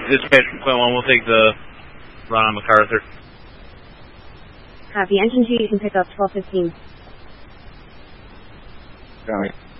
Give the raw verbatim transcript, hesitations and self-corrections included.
Dispatch from Quinlan, we'll take the run on MacArthur. Copy. Engine two, you can pick up twelve fifteen. Copy.